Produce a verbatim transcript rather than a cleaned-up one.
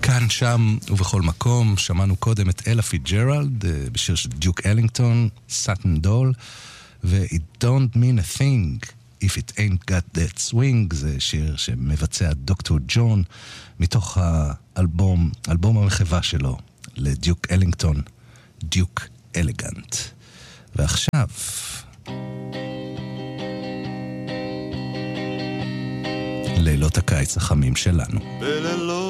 כאן, שם ובכל מקום. שמענו קודם את אלה פיטג'רלד בשיר של דיוק אלינגטון, סאטן דול, ו-It don't mean a thing if it ain't got that swing. זה שיר שמבצע דוקטור ג'ון מתוך האלבום, אלבום המחווה שלו לדיוק אלינגטון, דיוק אלגנט. ועכשיו לילות הקיץ החמים שלנו. בלילות